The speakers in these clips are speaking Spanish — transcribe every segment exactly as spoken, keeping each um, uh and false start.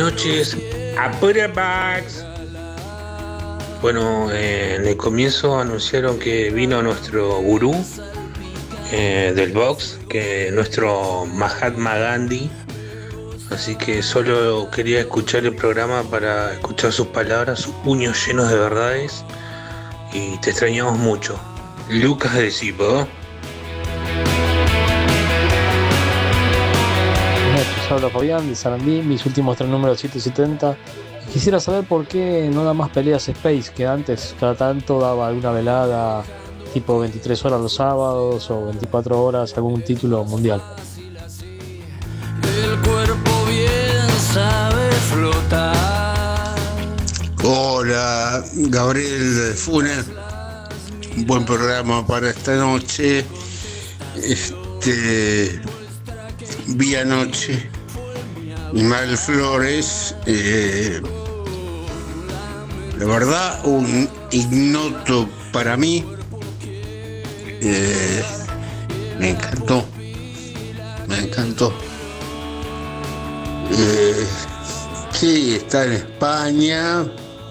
noches a Putabags. Bueno, eh, en el comienzo anunciaron que vino nuestro gurú eh, del box, que nuestro Mahatma Gandhi. Así que solo quería escuchar el programa para escuchar sus palabras, sus puños llenos de verdades. Y te extrañamos mucho. Lucas de Cipo. Habla Fabián de Sarandí, mis últimos tres números siete setenta. Quisiera saber por qué no da más peleas Space, que antes cada tanto daba alguna velada tipo veintitrés horas los sábados o veinticuatro horas algún título mundial. El cuerpo bien sabe flotar. Hola, Gabriel de Funes. Un buen programa para esta noche. Este vi anoche Mal Flores, eh, la verdad un ignoto para mí, eh, me encantó, me encantó. Eh, sí, está en España,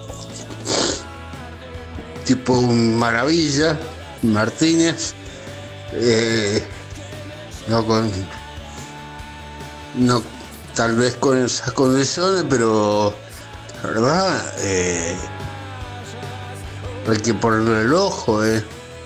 tipo un maravilla, Martínez, eh, no con, no tal vez con esas condiciones, pero la verdad eh, hay que ponerle el ojo, eh.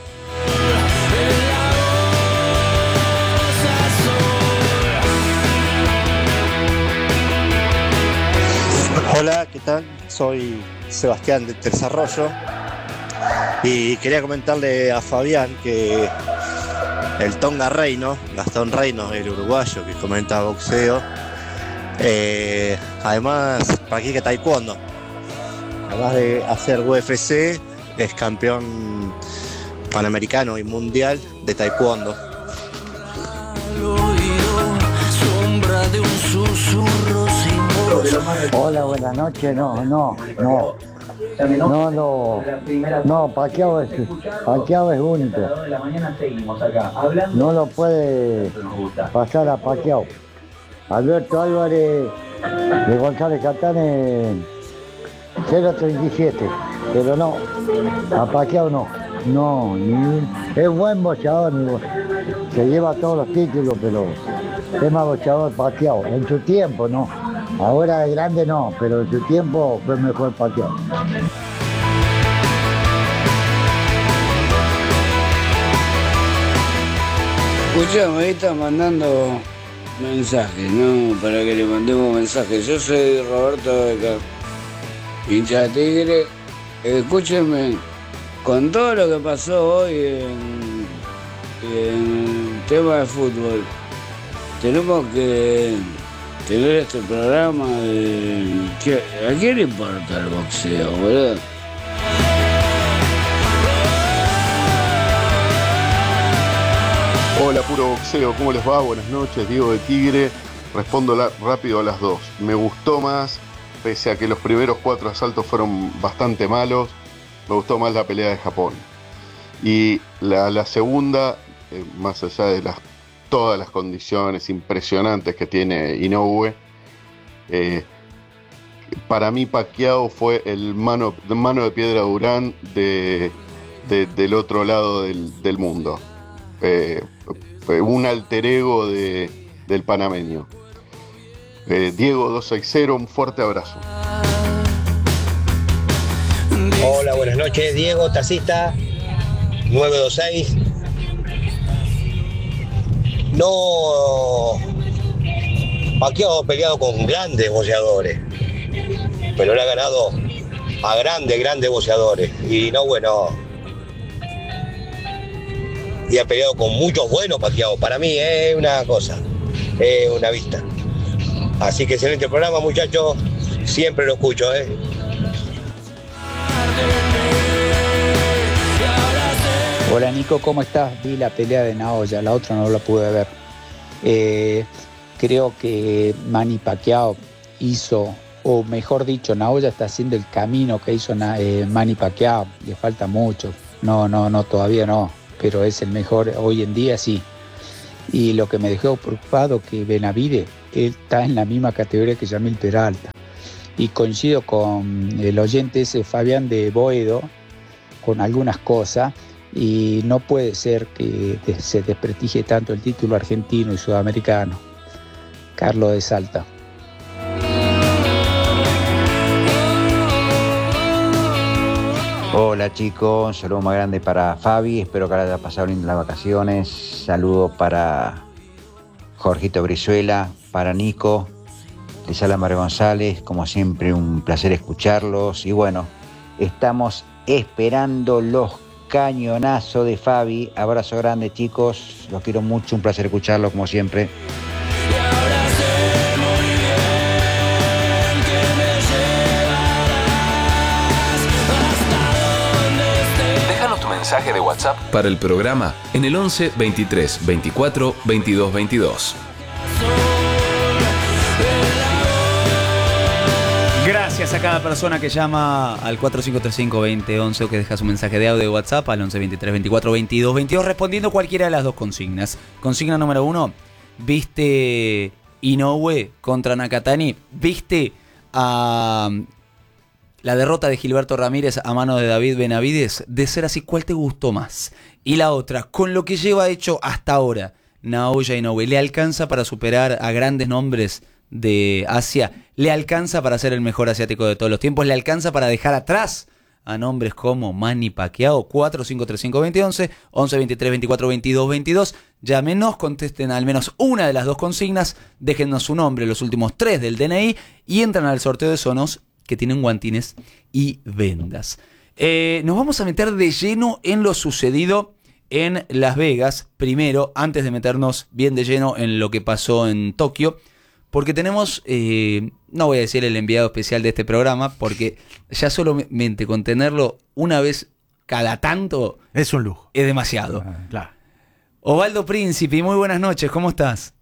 Hola, ¿qué tal? Soy Sebastián de Desarrollo y quería comentarle a Fabián que el Tonga Reino, Gastón Reino, el uruguayo que comenta boxeo, eh, además practica taekwondo, además de hacer U F C, es campeón panamericano y mundial de taekwondo. Hola, buenas noches. No, no, no. No, no. No, Pacquiao es, Pacquiao es único. No lo puede pasar a Pacquiao. Alberto Álvarez de González Catán en cero treinta y siete. Pero no, a Pacquiao no. No, ni, es buen boxeador, ni, se lleva todos los títulos, pero es más boxeador Pacquiao. En su tiempo, no. Ahora de grande no, pero en su tiempo fue mejor Pacquiao. Escuchame, ahí está mandando mensajes, ¿no? Para que le mandemos mensajes. Yo soy Roberto Becker, hincha de Tigre. Escúchenme, con todo lo que pasó hoy en, en el tema de fútbol, tenemos que tener este programa de... ¿Qué? ¿A quién le importa el boxeo, boludo? Hola, Puro Boxeo, ¿cómo les va? Buenas noches, Diego de Tigre. Respondo la, rápido a las dos. Me gustó más, pese a que los primeros cuatro asaltos fueron bastante malos, me gustó más la pelea de Japón. Y la, la segunda, eh, más allá de las, todas las condiciones impresionantes que tiene Inoue, eh, para mí Pacquiao fue el mano, mano de piedra Durán de, de, del otro lado del, del mundo. Eh, un alter ego de, del panameño. eh, Diego dos seis cero, un fuerte abrazo. Hola, buenas noches, Diego, taxista nueve dos seis. No, Pacquiao ha peleado con grandes boxeadores, pero le ha ganado a grandes, grandes boxeadores. Y no, bueno, y ha peleado con muchos buenos Pacquiao. Para mí es una cosa, es una vista. Así que excelente programa, muchachos. Siempre lo escucho, ¿eh? Hola Nico, ¿cómo estás? Vi la pelea de Naoya, la otra no la pude ver. Eh, creo que Manny Pacquiao hizo, o mejor dicho, Naoya está haciendo el camino que hizo eh, Manny Pacquiao. Le falta mucho. No, no, no, todavía no. Pero es el mejor hoy en día, sí. Y lo que me dejó preocupado que Benavidez, él está en la misma categoría que Yamil Peralta. y coincido con el oyente ese Fabián de Boedo con algunas cosas, y no puede ser que se desprestigie tanto el título argentino y sudamericano. Carlos de Salta. Hola chicos, un saludo más grande para Fabi, espero que haya pasado bien las vacaciones. Saludo para Jorgito Brizuela, para Nico, les habla Mario González, como siempre un placer escucharlos. Y bueno, estamos esperando los cañonazos de Fabi. Abrazo grande chicos, los quiero mucho, un placer escucharlos como siempre. Mensaje de WhatsApp para el programa en el once veintitrés veinticuatro veintidós veintidós. Gracias a cada persona que llama al cuatro cinco tres cinco, veinte once o que deja su mensaje de audio de WhatsApp al once veintitrés veinticuatro veintidós veintidós respondiendo cualquiera de las dos consignas. Consigna número uno, ¿viste Inoue contra Nakatani? ¿Viste a la derrota de Gilberto Ramírez a mano de David Benavides? De ser así, ¿cuál te gustó más? Y la otra, con lo que lleva hecho hasta ahora Naoya Inoue, ¿le alcanza para superar a grandes nombres de Asia? ¿Le alcanza para ser el mejor asiático de todos los tiempos? ¿Le alcanza para dejar atrás a nombres como Manny Pacquiao? cuatro cinco tres cinco, veinte once, once veintitrés veinticuatro veintidós veintidós. Llámenos, contesten al menos una de las dos consignas, déjennos su nombre, los últimos tres del D N I y entran al sorteo de Sonos, que tienen guantines y vendas. Eh, nos vamos a meter de lleno en lo sucedido en Las Vegas, primero, antes de meternos bien de lleno en lo que pasó en Tokio, porque tenemos, eh, no voy a decir el enviado especial de este programa, porque ya solamente con tenerlo una vez cada tanto es un lujo. Es demasiado. Ah, claro. Osvaldo Príncipe, muy buenas noches, ¿cómo estás?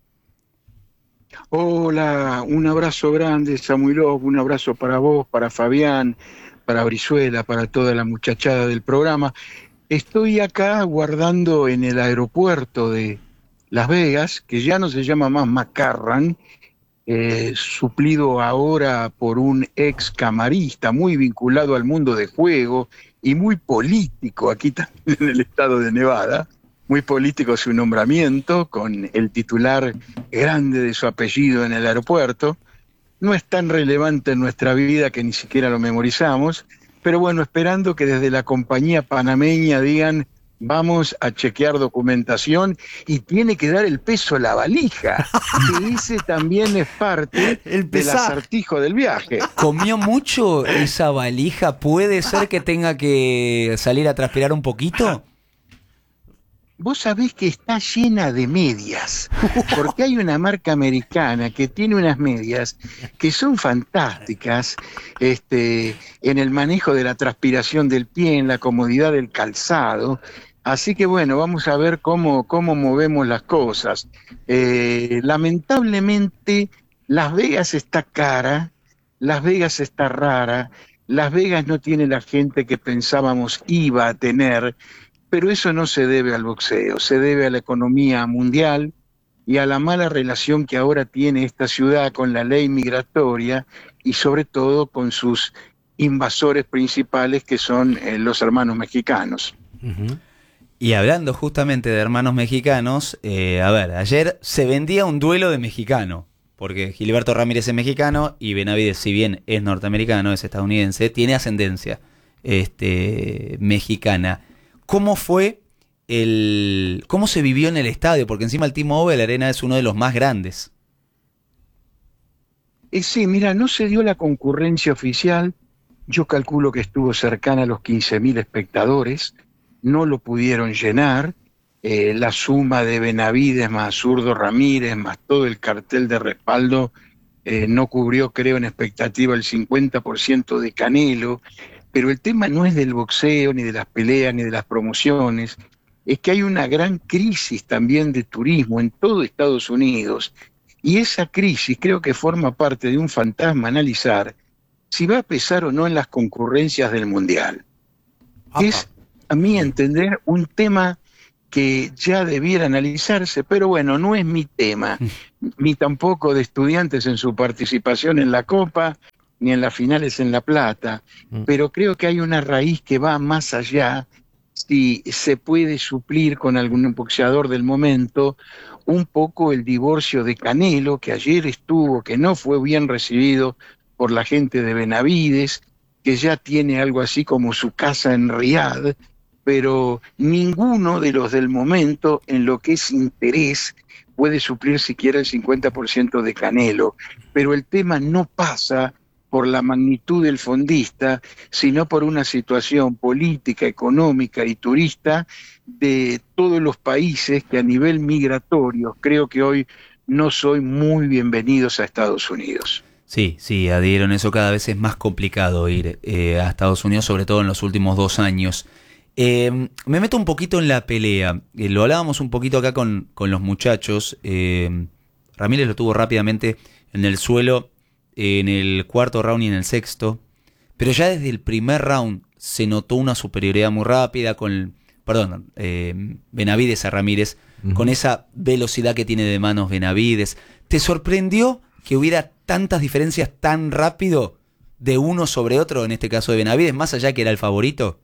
Hola, un abrazo grande, Samuilov, un abrazo para vos, para Fabián, para Brizuela, para toda la muchachada del programa. Estoy acá guardando en el aeropuerto de Las Vegas, que ya no se llama más McCarran, eh, suplido ahora por un ex camarista muy vinculado al mundo de juego y muy político aquí también en el estado de Nevada. Muy político su nombramiento, con el titular grande de su apellido en el aeropuerto. No es tan relevante en nuestra vida que ni siquiera lo memorizamos, pero bueno, esperando que desde la compañía panameña digan, vamos a chequear documentación y tiene que dar el peso a la valija, que ese también es parte del acertijo del viaje. ¿Comió mucho esa valija? ¿Puede ser que tenga que salir a transpirar un poquito? Vos sabés que está llena de medias, porque hay una marca americana que tiene unas medias que son fantásticas, este, en el manejo de la transpiración del pie, en la comodidad del calzado. Así que bueno, vamos a ver cómo, cómo movemos las cosas. Eh, lamentablemente, Las Vegas está cara, Las Vegas está rara, Las Vegas no tiene la gente que pensábamos iba a tener. Pero eso no se debe al boxeo, se debe a la economía mundial y a la mala relación que ahora tiene esta ciudad con la ley migratoria y sobre todo con sus invasores principales que son eh, los hermanos mexicanos. Uh-huh. Y hablando justamente de hermanos mexicanos, eh, a ver, ayer se vendía un duelo de mexicano, porque Gilberto Ramírez es mexicano y Benavides, si bien es norteamericano, es estadounidense, tiene ascendencia este, mexicana. ¿Cómo fue el, cómo se vivió en el estadio? Porque encima el T-Mobile, la arena, es uno de los más grandes. Eh, sí, mira, no se dio la concurrencia oficial. Yo calculo que estuvo cercana a los quince mil espectadores. No lo pudieron llenar. Eh, la suma de Benavides más Zurdo Ramírez más todo el cartel de respaldo eh, no cubrió, creo, en expectativa el cincuenta por ciento de Canelo. Pero el tema no es del boxeo, ni de las peleas, ni de las promociones, es que hay una gran crisis también de turismo en todo Estados Unidos, y esa crisis creo que forma parte de un fantasma a analizar si va a pesar o no en las concurrencias del Mundial. Apa. Es, a mi entender, un tema que ya debiera analizarse, pero bueno, no es mi tema, ni tampoco de Estudiantes en su participación en la Copa, ni en las finales en La Plata, mm. pero creo que hay una raíz que va más allá, si se puede suplir con algún boxeador del momento, un poco el divorcio de Canelo, que ayer estuvo, que no fue bien recibido por la gente de Benavides, que ya tiene algo así como su casa en Riad, pero ninguno de los del momento en lo que es interés puede suplir siquiera el cincuenta por ciento de Canelo, pero el tema no pasa por la magnitud del fondista, sino por una situación política, económica y turista de todos los países que a nivel migratorio creo que hoy no son muy bienvenidos a Estados Unidos. Sí, sí, adhieron eso, cada vez es más complicado ir eh, a Estados Unidos, sobre todo en los últimos dos años. Eh, me meto un poquito en la pelea, eh, lo hablábamos un poquito acá con, con los muchachos, eh, Ramírez lo tuvo rápidamente en el suelo, en el cuarto round y en el sexto, pero ya desde el primer round se notó una superioridad muy rápida con, perdón, eh, Benavides a Ramírez, uh-huh. con esa velocidad que tiene de manos Benavides. ¿Te sorprendió que hubiera tantas diferencias tan rápido de uno sobre otro, en este caso de Benavides, más allá que era el favorito?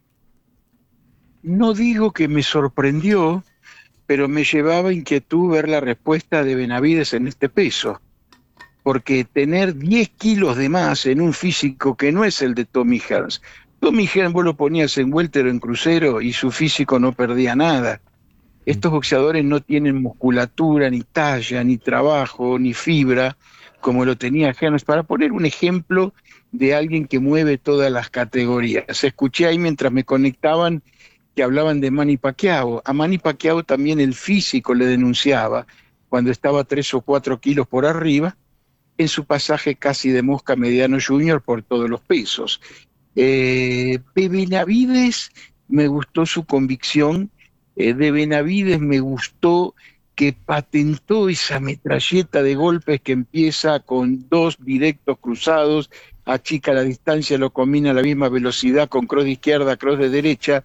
No digo que me sorprendió, pero me llevaba inquietud ver la respuesta de Benavides en este peso. Porque tener diez kilos de más en un físico que no es el de Tommy Hearns. Tommy Hearns vos lo ponías en welter o en crucero y su físico no perdía nada. Estos boxeadores no tienen musculatura, ni talla, ni trabajo, ni fibra, como lo tenía Hearns. Para poner un ejemplo de alguien que mueve todas las categorías. Escuché ahí mientras me conectaban que hablaban de Manny Pacquiao. A Manny Pacquiao también el físico le denunciaba cuando estaba tres o cuatro kilos por arriba, en su pasaje casi de mosca mediano junior por todos los pesos. Eh, de Benavides me gustó su convicción, eh, de Benavides me gustó que patentó esa metralleta de golpes que empieza con dos directos cruzados, achica la distancia, lo combina a la misma velocidad con cross de izquierda, cross de derecha,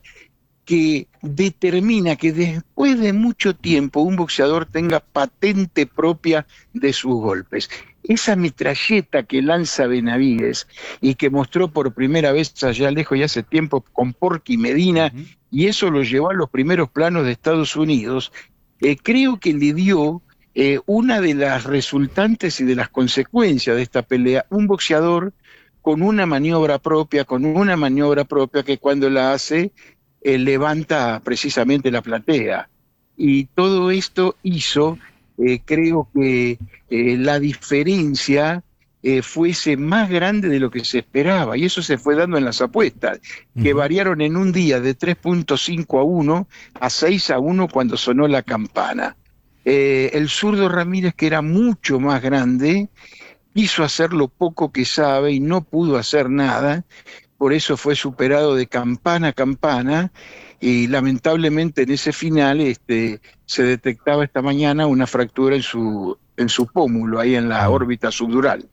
que determina que después de mucho tiempo un boxeador tenga patente propia de sus golpes. Esa metralleta que lanza Benavides y que mostró por primera vez allá lejos y hace tiempo con Porky Medina, uh-huh. y eso lo llevó a los primeros planos de Estados Unidos, eh, creo que le dio eh, una de las resultantes y de las consecuencias de esta pelea, un boxeador con una maniobra propia, con una maniobra propia que cuando la hace eh, levanta precisamente la platea. Y todo esto hizo... Eh, creo que eh, la diferencia eh, fuese más grande de lo que se esperaba, y eso se fue dando en las apuestas, uh-huh. que variaron en un día de tres punto cinco a uno a seis a uno cuando sonó la campana. Eh, el zurdo Ramírez, que era mucho más grande, quiso hacer lo poco que sabe y no pudo hacer nada, por eso fue superado de campana a campana, y lamentablemente en ese final este, se detectaba esta mañana una fractura en su, en su pómulo, ahí en la órbita subdural.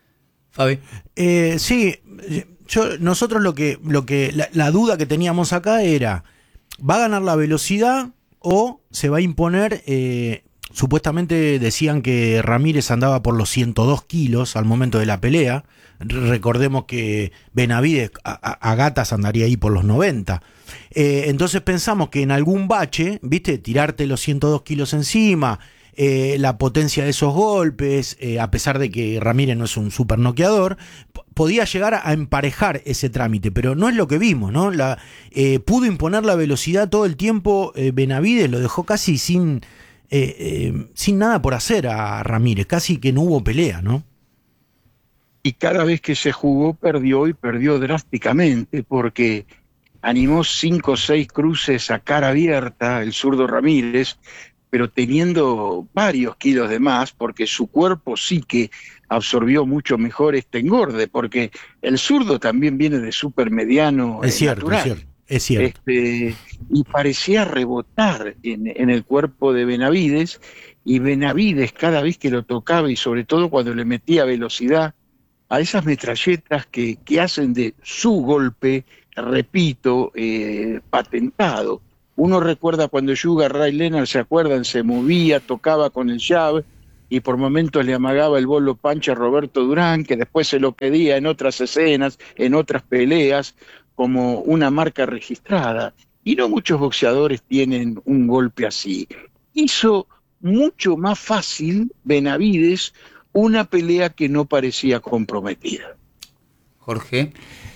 Fabi. Eh, sí, yo, nosotros lo que, lo que la, la duda que teníamos acá era, ¿va a ganar la velocidad o se va a imponer? Eh, supuestamente decían que Ramírez andaba por los ciento dos kilos al momento de la pelea. Recordemos que Benavides a, a, a gatas andaría ahí por los noventa. Eh, entonces pensamos que en algún bache, viste, tirarte los ciento dos kilos encima, eh, la potencia de esos golpes, eh, a pesar de que Ramírez no es un super noqueador, p- podía llegar a emparejar ese trámite, pero no es lo que vimos, ¿no? La, eh, pudo imponer la velocidad todo el tiempo, eh, Benavides lo dejó casi sin, eh, eh, sin nada por hacer a Ramírez, casi que no hubo pelea, ¿no? Y cada vez que se jugó perdió y perdió drásticamente, porque animó cinco o seis cruces a cara abierta el zurdo Ramírez, pero teniendo varios kilos de más, porque su cuerpo sí que absorbió mucho mejor este engorde, porque el zurdo también viene de supermediano es cierto, natural. Es cierto, es cierto. Este, y parecía rebotar en, en el cuerpo de Benavides, y Benavides cada vez que lo tocaba, y sobre todo cuando le metía velocidad a esas metralletas que, que hacen de su golpe, repito, eh, patentado. Uno recuerda cuando Sugar Ray Leonard, ¿se acuerdan? Se movía, tocaba con el jab, y por momentos le amagaba el bolo pancha a Roberto Durán, que después se lo pedía en otras escenas, en otras peleas, como una marca registrada. Y no muchos boxeadores tienen un golpe así. Hizo mucho más fácil Benavides una pelea que no parecía comprometida. Jorge.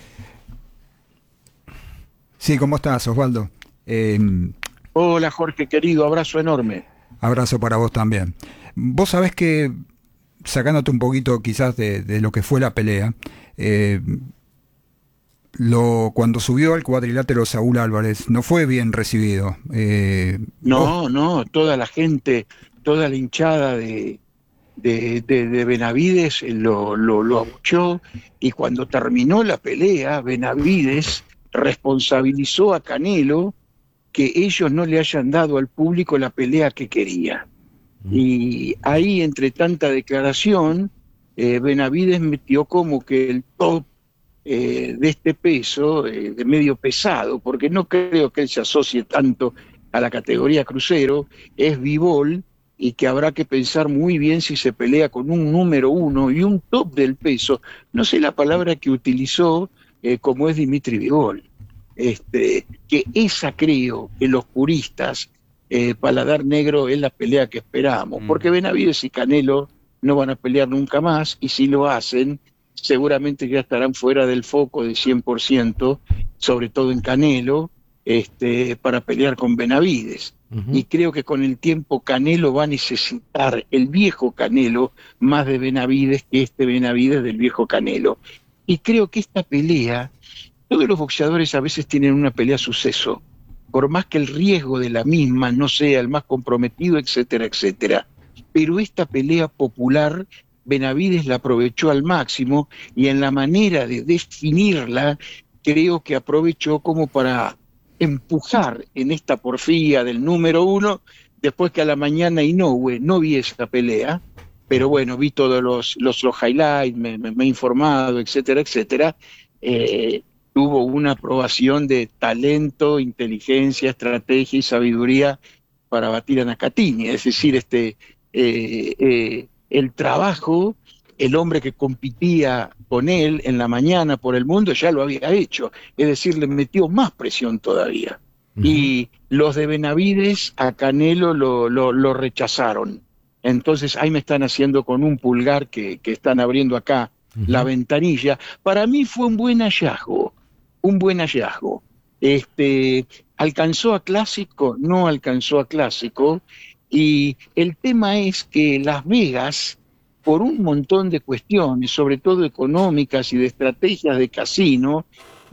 Sí, ¿cómo estás, Osvaldo? Eh, Hola, Jorge, querido, abrazo enorme. Abrazo para vos también. Vos sabés que, sacándote un poquito quizás de, de lo que fue la pelea, eh, lo, cuando subió al cuadrilátero Saúl Álvarez no fue bien recibido. Eh, no, vos... no, toda la gente, toda la hinchada de, de, de, de Benavides lo, lo, lo abuchó, y cuando terminó la pelea, Benavides responsabilizó a Canelo que ellos no le hayan dado al público la pelea que quería. Y ahí, entre tanta declaración, eh, Benavides metió como que el top eh, de este peso, eh, de medio pesado, porque no creo que él se asocie tanto a la categoría crucero, es Bivol, y que habrá que pensar muy bien si se pelea con un número uno y un top del peso. No sé la palabra que utilizó, eh, como es Dimitri Bivol. Este, que esa creo que los puristas, eh, paladar negro, es la pelea que esperamos, mm. porque Benavides y Canelo no van a pelear nunca más, y si lo hacen, seguramente ya estarán fuera del foco de cien por ciento, sobre todo en Canelo, este, para pelear con Benavides. Uh-huh. Y creo que con el tiempo Canelo va a necesitar, el viejo Canelo, más de Benavides que este Benavides del viejo Canelo. Y creo que esta pelea, todos los boxeadores a veces tienen una pelea suceso, por más que el riesgo de la misma no sea el más comprometido, etcétera, etcétera. Pero esta pelea popular, Benavides la aprovechó al máximo, y en la manera de definirla, creo que aprovechó como para empujar en esta porfía del número uno, después que a la mañana Inoue no vi esa pelea, pero bueno, vi todos los, los, los highlights, me, me, me he informado, etcétera, etcétera. Eh, tuvo una aprobación de talento, inteligencia, estrategia y sabiduría para batir a Nakatini, es decir, este, eh, eh, el trabajo, el hombre que competía con él en la mañana por el mundo ya lo había hecho, es decir, le metió más presión todavía. Uh-huh. Y los de Benavides a Canelo lo, lo, lo rechazaron. Entonces ahí me están haciendo con un pulgar que, que están abriendo acá uh-huh. la ventanilla. Para mí fue un buen hallazgo, un buen hallazgo. Este, ¿alcanzó a clásico? No alcanzó a clásico. Y el tema es que Las Vegas, por un montón de cuestiones, sobre todo económicas y de estrategias de casino,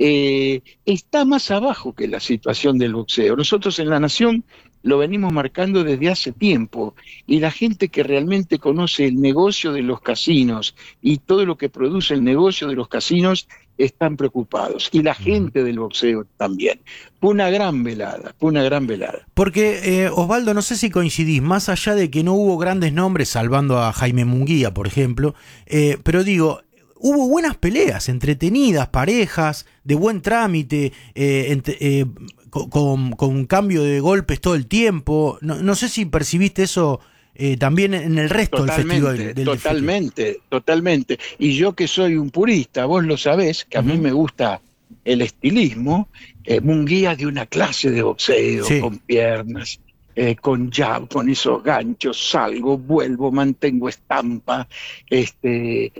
eh, está más abajo que la situación del boxeo. Nosotros en La Nación lo venimos marcando desde hace tiempo, y la gente que realmente conoce el negocio de los casinos y todo lo que produce el negocio de los casinos están preocupados, y la gente del boxeo también. Fue una gran velada, fue una gran velada. Porque, eh, Osvaldo, no sé si coincidís, más allá de que no hubo grandes nombres, salvando a Jaime Munguía, por ejemplo, eh, pero digo, hubo buenas peleas, entretenidas, parejas, de buen trámite, eh, entre, eh, con, con cambio de golpes todo el tiempo. No, no sé si percibiste eso eh, también en el resto totalmente, del festival. Del totalmente, festival. totalmente. Y yo que soy un purista, vos lo sabés, que a uh-huh. mí me gusta el estilismo, eh, Munguía de una clase de boxeo, sí. con piernas, eh, con jab, con esos ganchos, salgo, vuelvo, mantengo estampa, este,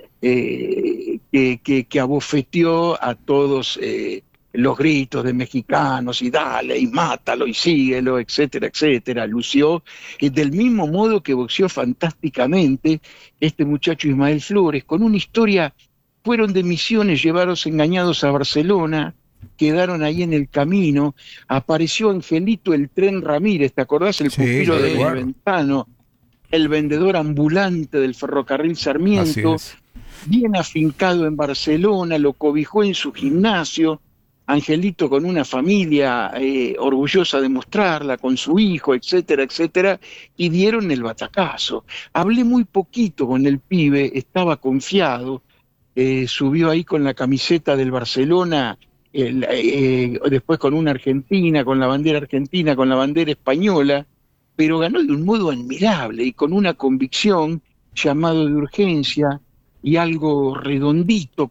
eh, que, que, que abofeteó a todos eh, los gritos de mexicanos, y dale, y mátalo, y síguelo, etcétera, etcétera. Lució, y del mismo modo que boxeó fantásticamente este muchacho Ismael Flores, con una historia. Fueron de Misiones, llevados engañados a Barcelona, quedaron ahí en el camino, apareció Angelito el Tren Ramírez, ¿te acordás? El pupilo sí, de bueno. Ventano, el vendedor ambulante del ferrocarril Sarmiento, bien afincado en Barcelona, lo cobijó en su gimnasio, Angelito con una familia eh, orgullosa de mostrarla, con su hijo, etcétera, etcétera, y dieron el batacazo. Hablé muy poquito con el pibe, estaba confiado, Eh, subió ahí con la camiseta del Barcelona, eh, eh, después con una argentina, con la bandera argentina, con la bandera española, pero ganó de un modo admirable y con una convicción llamado de urgencia y algo redondito